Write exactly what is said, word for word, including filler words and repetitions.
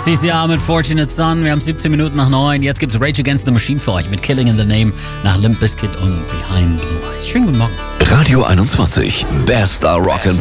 C C R mit Fortunate Son. Wir haben siebzehn Minuten nach neun. Jetzt gibt's Rage Against the Machine für euch mit Killing in the Name nach Limp Bizkit und Behind Blue Eyes. Schönen guten Morgen. Radio einundzwanzig. Bester Rock and